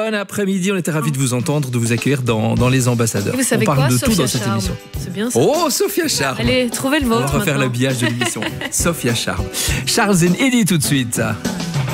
Bon après-midi, on était ravis de vous entendre, de vous accueillir dans Les Ambassadeurs. Et vous savez on parle quoi, de Sophia tout dans cette Charme. émission. C'est bien ça. Oh, Sophia Charme. Allez, trouvez le On va vôtre refaire maintenant. l'habillage de l'émission. Sophia Charme. Charles et Eddie tout de suite.